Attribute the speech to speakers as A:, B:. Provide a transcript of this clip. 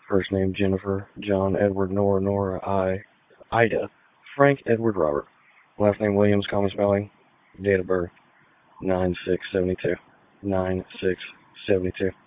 A: First name Jennifer, John Edward Nora Ida, Frank Edward Robert. Last name Williams, common spelling. Date of birth 9672. 9672.